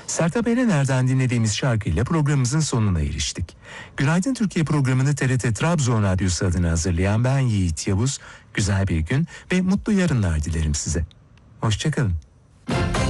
Sertab Erener'den dinlediğimiz şarkıyla programımızın sonuna eriştik. Günaydın Türkiye programını TRT Trabzon Radyosu adına hazırlayan ben Yiğit Yavuz. Güzel bir gün ve mutlu yarınlar dilerim size. Hoşçakalın.